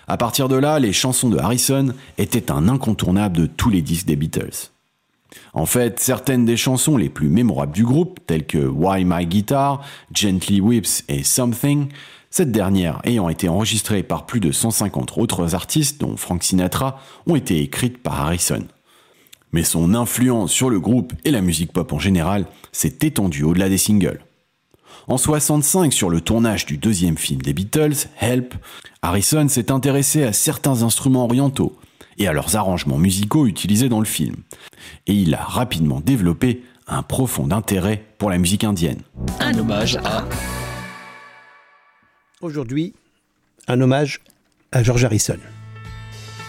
À partir de là, les chansons de Harrison étaient un incontournable de tous les disques des Beatles. En fait, certaines des chansons les plus mémorables du groupe, telles que Why My Guitar, Gently Weeps et Something, cette dernière ayant été enregistrée par plus de 150 autres artistes, dont Frank Sinatra, ont été écrites par Harrison. Mais son influence sur le groupe et la musique pop en général s'est étendue au-delà des singles. En 1965, sur le tournage du deuxième film des Beatles, Help, Harrison s'est intéressé à certains instruments orientaux et à leurs arrangements musicaux utilisés dans le film. Et il a rapidement développé un profond intérêt pour la musique indienne. Un hommage à... Aujourd'hui, un hommage à George Harrison.